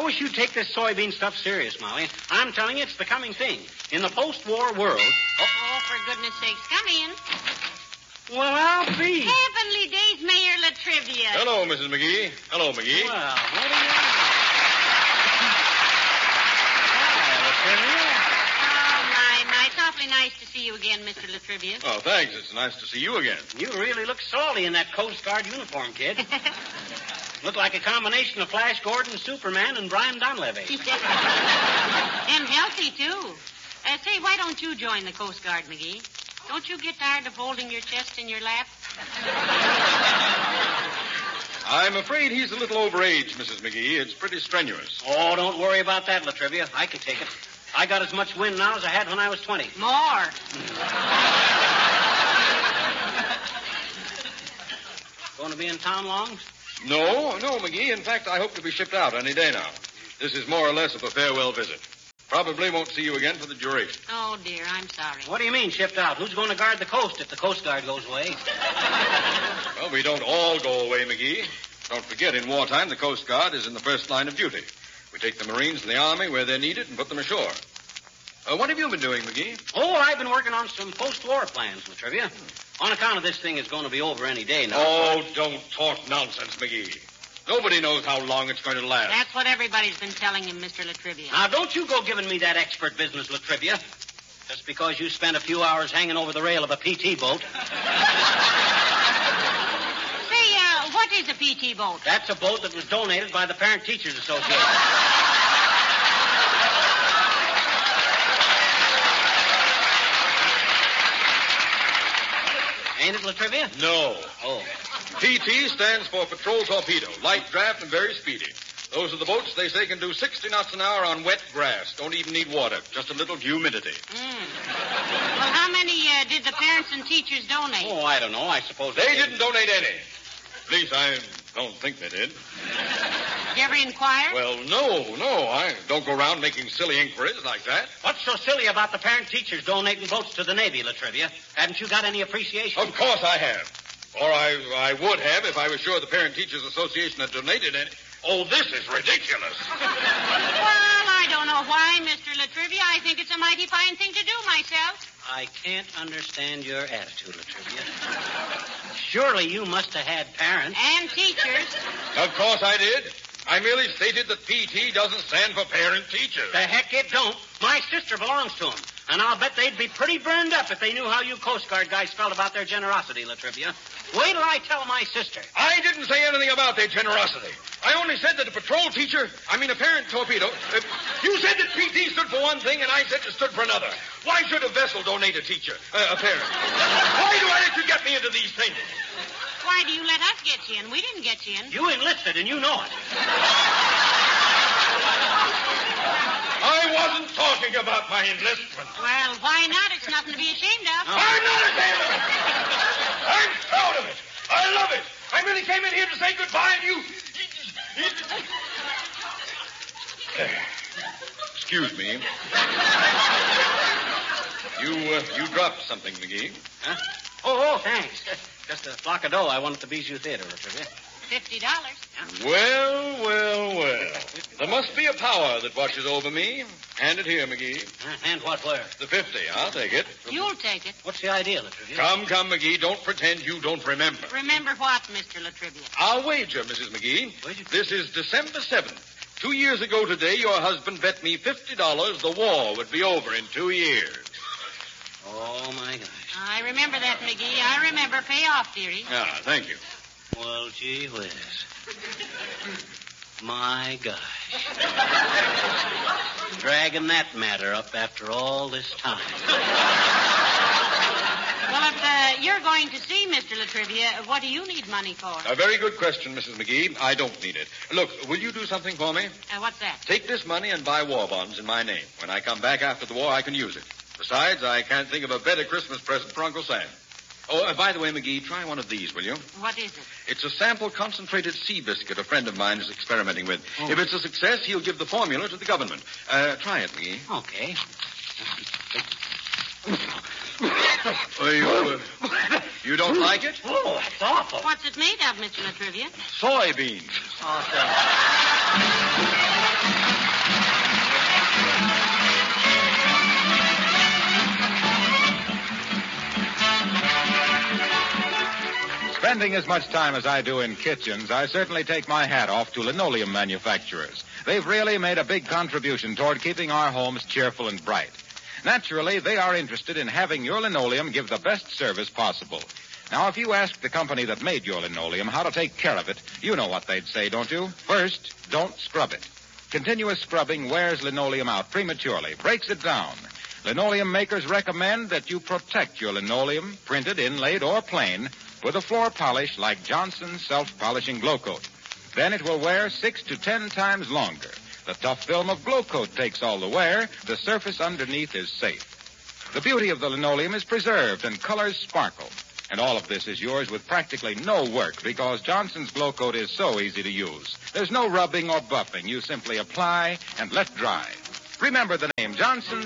wish you'd take this soybean stuff serious, Molly. I'm telling you, it's the coming thing. In the post-war world... Oh, for goodness sakes, come in. Well, I'll be. Heavenly days, Mayor Latrivia. Hello, Mrs. McGee. Hello, McGee. Well, what are you... Hi, Oh, my. It's awfully nice to see you again, Mr. Latrivia. Oh, thanks. It's nice to see you again. Latrivia. You really look salty in that Coast Guard uniform, kid. Look like a combination of Flash Gordon, Superman, and Brian Donlevy. And healthy, too. Say, why don't you join the Coast Guard, McGee? Don't you get tired of holding your chest in your lap? I'm afraid he's a little overage, Mrs. McGee. It's pretty strenuous. Oh, don't worry about that, Latrivia. I can take it. I got as much wind now as I had when I was 20. More. Going to be in town long? No, McGee. In fact, I hope to be shipped out any day now. This is more or less of a farewell visit. Probably won't see you again for the duration. Oh, dear, I'm sorry. What do you mean, shipped out? Who's going to guard the coast if the Coast Guard goes away? Well, we don't all go away, McGee. Don't forget, in wartime, the Coast Guard is in the first line of duty. We take the Marines and the Army where they're needed and put them ashore. What have you been doing, McGee? Oh, I've been working on some post-war plans, Latrivia. On account of this thing is going to be over any day now. Oh, don't talk nonsense, McGee. Nobody knows how long it's going to last. That's what everybody's been telling him, Mr. Latrivia. Now, don't you go giving me that expert business, Latrivia. Just because you spent a few hours hanging over the rail of a PT boat. Say, what is a PT boat? That's a boat that was donated by the Parent Teachers Association. Ain't it, Latrivia? No. Oh. PT stands for Patrol Torpedo, light draft and very speedy. Those are the boats they say can do 60 knots an hour on wet grass. Don't even need water, just a little humidity. Well, how many did the parents and teachers donate? Oh, I don't know. I suppose They didn't donate any. At least I don't think they did. Did you ever inquire? Well, no. I don't go around making silly inquiries like that. What's so silly about the parent teachers donating boats to the Navy, Latrivia? Haven't you got any appreciation? Of course I have. Or I would have if I was sure the Parent Teachers Association had donated any. Oh, this is ridiculous. Well, I don't know why, Mr. Latrivia. I think it's a mighty fine thing to do myself. I can't understand your attitude, Latrivia. Surely you must have had parents. And teachers. Of course I did. I merely stated that PT doesn't stand for parent teachers. The heck it don't. My sister belongs to them. And I'll bet they'd be pretty burned up if they knew how you Coast Guard guys felt about their generosity, Latrivia. Wait till I tell my sister. I didn't say anything about their generosity. I only said that a parent torpedo... you said that PT stood for one thing, and I said it stood for another. Why should a vessel donate a teacher, a parent? Why do I let you get me into these things? Why do you let us get you in? We didn't get you in. You enlisted, and you know it. I wasn't talking about my enlistment. Well, why not? It's nothing to be ashamed of. I'm not ashamed of it. I'm proud of it. I love it. I really came in here to say goodbye, and you... Excuse me. You dropped something, McGee. Huh? Oh, thanks. Just a flock of dough I won at the Bijou Theater, Latrivia. $50. Well. There must be a power that watches over me. Hand it here, McGee. And what, where? The 50. I'll take it. You'll take it. What's the idea, Latrivia? Come, McGee. Don't pretend you don't remember. Remember what, Mr. Latrivia? I'll wager, Mrs. McGee. This is December 7th. 2 years ago today, your husband bet me $50 the war would be over in 2 years. Oh, my gosh. I remember that, McGee. I remember. Pay off, dearie. Ah, thank you. Well, gee whiz. My gosh. Dragging that matter up after all this time. Well, if you're going to see Mr. Latrivia, what do you need money for? A very good question, Mrs. McGee. I don't need it. Look, will you do something for me? What's that? Take this money and buy war bonds in my name. When I come back after the war, I can use it. Besides, I can't think of a better Christmas present for Uncle Sam. Oh, by the way, McGee, try one of these, will you? What is it? It's a sample concentrated sea biscuit a friend of mine is experimenting with. Oh. If it's a success, he'll give the formula to the government. Try it, McGee. Okay. You don't like it? Oh, that's awful. What's it made of, Mr. Latrivia? Soybeans. Awesome. Spending as much time as I do in kitchens, I certainly take my hat off to linoleum manufacturers. They've really made a big contribution toward keeping our homes cheerful and bright. Naturally, they are interested in having your linoleum give the best service possible. Now, if you ask the company that made your linoleum how to take care of it, you know what they'd say, don't you? First, don't scrub it. Continuous scrubbing wears linoleum out prematurely, breaks it down. Linoleum makers recommend that you protect your linoleum, printed, inlaid, or plain, with a floor polish like Johnson's Self-Polishing Glow Coat. Then it will wear 6 to 10 times longer. The tough film of Glow Coat takes all the wear. The surface underneath is safe. The beauty of the linoleum is preserved and colors sparkle. And all of this is yours with practically no work because Johnson's Glow Coat is so easy to use. There's no rubbing or buffing. You simply apply and let dry. Remember the name Johnson's